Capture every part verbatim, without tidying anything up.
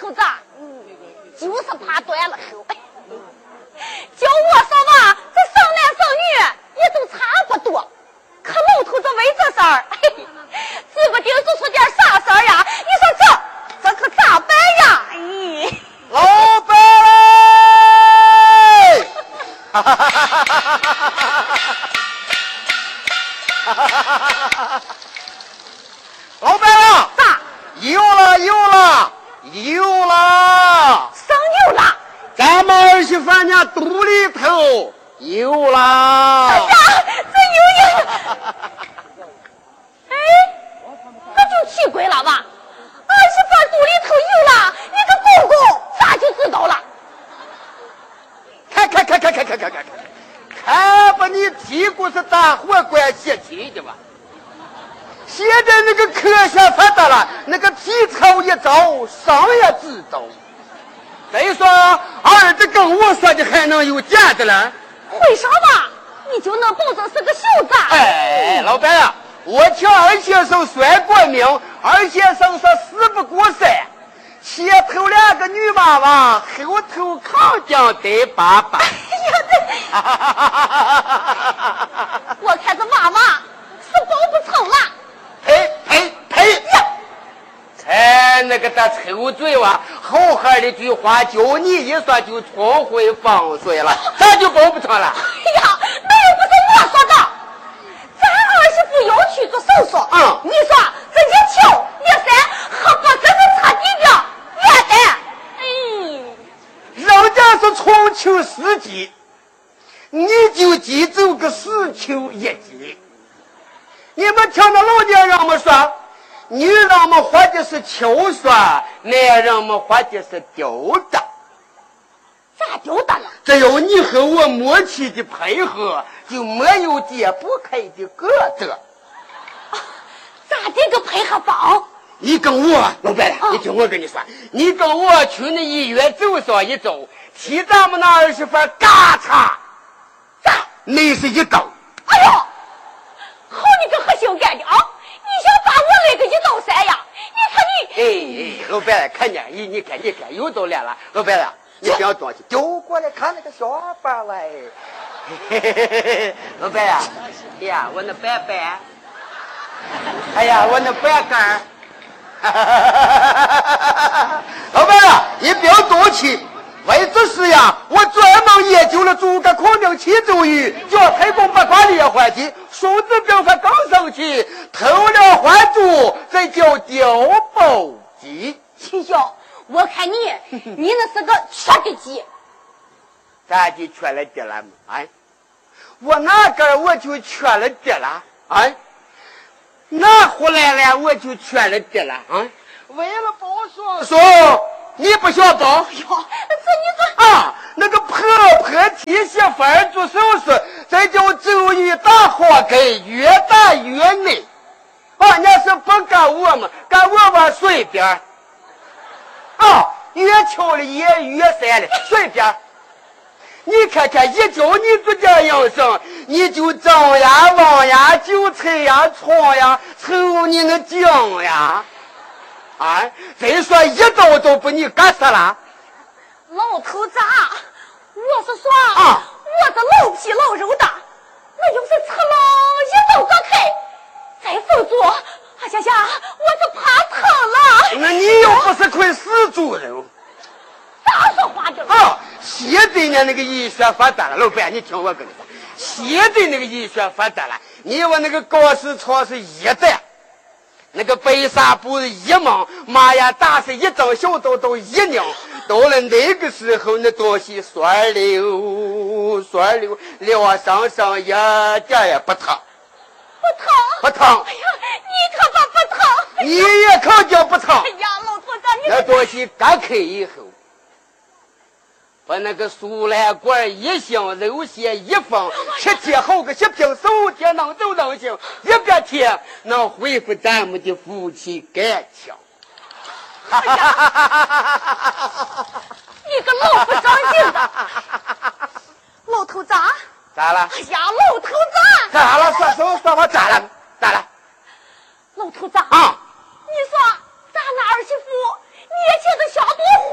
头子，嗯，就是怕断了手。叫我说吧，这生男生女也都差不多，可老头子为这事儿，嘿，指不定做出点啥事儿呀！你说这这可咋办呀？咦、哎， 老板，哈哈哈哈哈哈！老板啊， 咋？ 有了有了有了！ 生有了！ 咱们儿媳妇家肚里头有了！ 哎呀，这有有！哎，这就奇怪了吧？儿媳妇肚里头有了，你个公公咋就知道了？ 看看看看看看看看，看把你屁股是大火管泄气的吧？现在那个科学发达了，那个皮草一招，上也知道。再说儿子跟我说的还能有假的了？ 为啥吧？你就能保证是个秀子？ 哎，老板啊，我听二先生算过命，二先生说事不过三，前头两个女娃娃，后头扛将带爸爸。 哎呀，我看这娃娃是保不成了。 呸呸呸呀！才那个大臭嘴哇！好好的句话，就你一说就冲回放水了，咱就保不成了。 哎呀，那又不是我说的，咱儿媳妇要去做手术。 嗯， 你说这一敲一扇，还不真是彻底的元旦？嗯， 人家是重秋四季，你就记住个四秋一季。你们听到老年人们说，女人们活的是秋霜，男人们活的是丢的。 咋丢的了？ 只有你和我默契的配合，就没有解不开的疙瘩。 啊，咋的个配合法？ 你跟我，老板， 啊、 你听我跟你说，你跟我去那医院走上一走，替咱们那儿媳妇嘎嚓，咋？那是一刀。 哎呦！好你个黑心干的啊！你想把我那个一刀三呀？你看你！ 哎哎，老板看见你，你看你看又到来了，老板啊，你不要装起，丢过来看那个小板儿哎。嘿嘿嘿嘿，老板呀、啊，哎呀，我那板板，哎呀，我那板杆儿，老板啊，你不要多气。为这事呀，我专门研究了诸葛孔明七周瑜，叫太公八卦列换计，孙子兵法更生气，偷了还珠，这叫调包计。 秦晓，我看你，你那是个缺的鸡。 咋就缺了的了嘛？哎，我哪根我就缺了的了？哎，哪回来了我就缺了的了？啊，为了包说说。你不晓得？ 哟，这你这啊，那个婆婆提媳妇儿做手术，这叫周瑜打活该，越打越内。啊，那是不干我们，干我们随便。啊，越敲了也越塞了，随便。你看看，一叫你做这样声，你就张呀、望呀、韭菜呀、葱呀，瞅你那酱呀。啊！再说一刀都把你干死了， 老头子，我是说啊， 我这老皮老肉的，那要是吃了一刀割开，再缝住，哎呀呀，我就怕疼了。 那你又不是块死猪肉， 咋说话的？ 啊，现在呢那个医学发达了，老板，你听我跟你说，现在那个医学发达了，你我那个高市场是一代。那个白纱布一蒙，妈呀，打是一张小刀刀一拧，到了那个时候，那东西酸溜酸溜，撂上上一点也不疼， 不疼， 不疼。 哎呀，你可把不疼， 你也可叫不疼。 哎呀，老头子，你那东西割开以后，把那个输卵管一镶，肉线一放，切贴好个血瓶，手贴能走能行，一别贴能恢复咱们的夫妻感情。 哎你个老不长性的老头子！ 咋了？ 哎呀，老头子！ 咋了？说说说我咋了？咋了？ 老头子啊！ 你说咱那儿媳妇年轻的像朵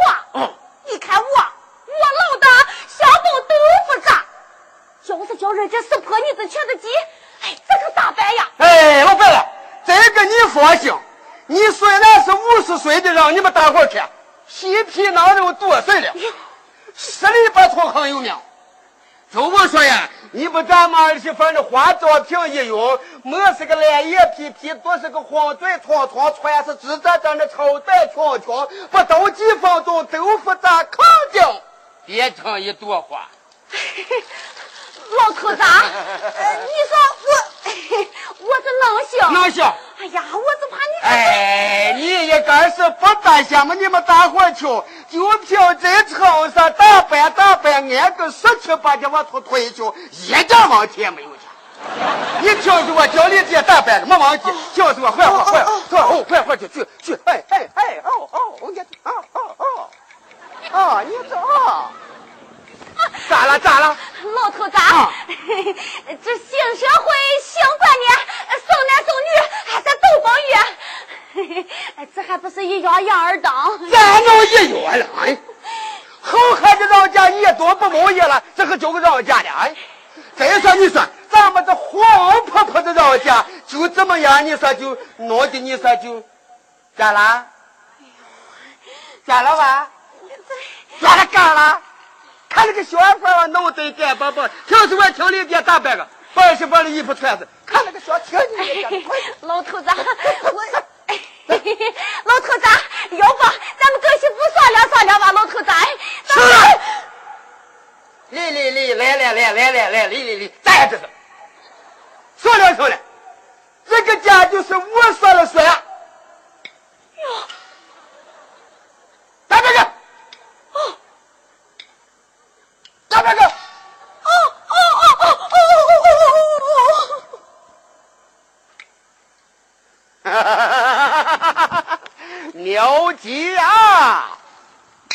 嗯，这是破你子瘸子鸡，哎，这可咋办呀？ 哎，老白了，这个你放心，你虽然是五十岁的让你们大伙看，细皮囊肉多岁了，十里八村很有名。就我说呀，你不咱们儿媳妇的化妆品一用，没是个蓝眼皮皮，都是个黄嘴团团，穿是吱喳喳的超带圈圈，不到几分钟豆腐渣肯定变成一朵花。 老头子，呃、你说我我是能行？ 能行。 哎呀，我就怕你。 哎，你应该是不担心嘛？你们大伙瞧，就凭这场上打扮打扮，按个十七八的往出推去，一点问题也没有去。你听着我教你这打扮没问题，听着我快快快，快哦快快去去去，哎哎哎哦哦，你哦哦哦，哦你这哦。咋了咋了？ 老头子，啊、这新社会新观念，生男生女还是都保育，这还不是一样样儿当？ 咋能一样了？哎，好汉的让家你多不满意了，这可就个让家的哎。再说你说，咱们这黄婆婆的让家就这么样，你说就弄的你说就咋了？咋了吧？咋了干了？看那个小孩儿弄得干巴巴，听说我听里边打扮个，把是把那衣服穿着，看那个小青女。 老头子，我，老头子，要不咱们跟媳妇商量商量吧，老头子。 是。来来来来来来来来来来来来，咋样这是？商量商量，这个家就是我说了算。哟，打这个。打这个！哦哦哦哦哦哦哦哦！哈哈哈哈哈哈！牛急啊！